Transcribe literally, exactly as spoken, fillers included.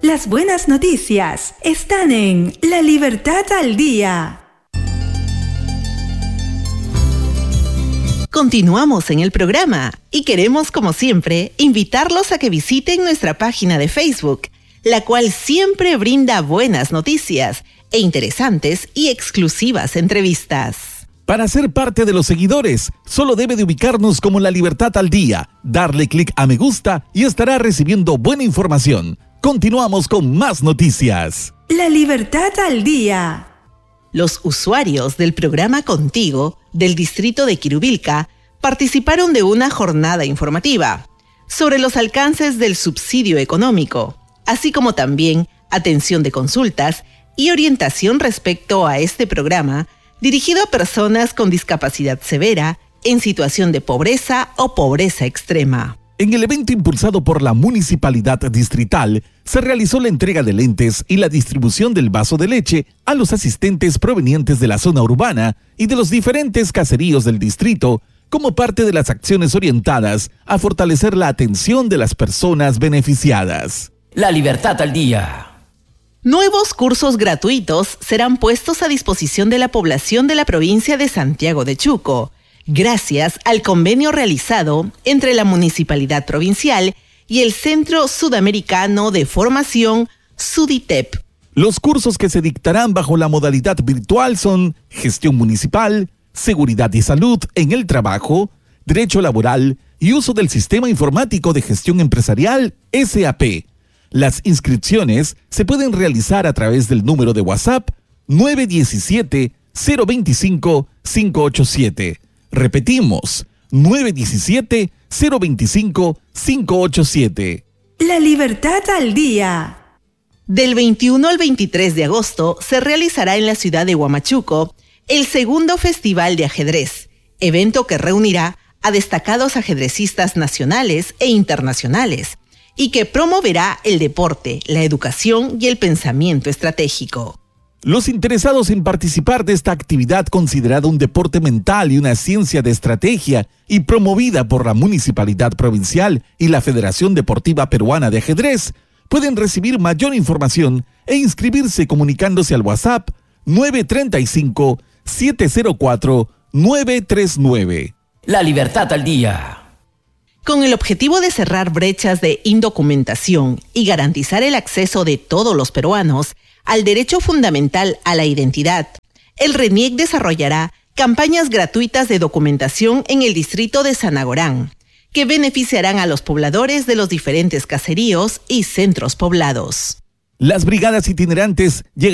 Las buenas noticias están en La Libertad al Día. Continuamos en el programa y queremos, como siempre, invitarlos a que visiten nuestra página de Facebook, la cual siempre brinda buenas noticias e interesantes y exclusivas entrevistas. Para ser parte de los seguidores, solo debe de ubicarnos como La Libertad al Día, darle clic a me gusta y estará recibiendo buena información. Continuamos con más noticias. La Libertad al Día. Los usuarios del programa Contigo del distrito de Quirubilca participaron de una jornada informativa sobre los alcances del subsidio económico, así como también atención de consultas y orientación respecto a este programa dirigido a personas con discapacidad severa en situación de pobreza o pobreza extrema. En el evento impulsado por la Municipalidad Distrital, se realizó la entrega de lentes y la distribución del vaso de leche a los asistentes provenientes de la zona urbana y de los diferentes caseríos del distrito, como parte de las acciones orientadas a fortalecer la atención de las personas beneficiadas. La Libertad al Día. Nuevos cursos gratuitos serán puestos a disposición de la población de la provincia de Santiago de Chuco, gracias al convenio realizado entre la Municipalidad Provincial y el Centro Sudamericano de Formación SUDITEP. Los cursos que se dictarán bajo la modalidad virtual son Gestión Municipal, Seguridad y Salud en el Trabajo, Derecho Laboral y Uso del Sistema Informático de Gestión Empresarial S A P. Las inscripciones se pueden realizar a través del número de WhatsApp nueve uno siete, cero dos cinco, cinco ocho siete. Repetimos, nueve uno siete, cero dos cinco, cinco ocho siete. La Libertad al Día. Del veintiuno al veintitrés de agosto se realizará en la ciudad de Huamachuco el segundo Festival de Ajedrez, evento que reunirá a destacados ajedrecistas nacionales e internacionales y que promoverá el deporte, la educación y el pensamiento estratégico. Los interesados en participar de esta actividad considerada un deporte mental y una ciencia de estrategia y promovida por la Municipalidad Provincial y la Federación Deportiva Peruana de Ajedrez, pueden recibir mayor información e inscribirse comunicándose al WhatsApp nueve tres cinco, siete cero cuatro, nueve tres nueve. La Libertad al Día. Con el objetivo de cerrar brechas de indocumentación y garantizar el acceso de todos los peruanos al derecho fundamental a la identidad, el RENIEC desarrollará campañas gratuitas de documentación en el distrito de Sanagorán, que beneficiarán a los pobladores de los diferentes caseríos y centros poblados. Las brigadas itinerantes llegan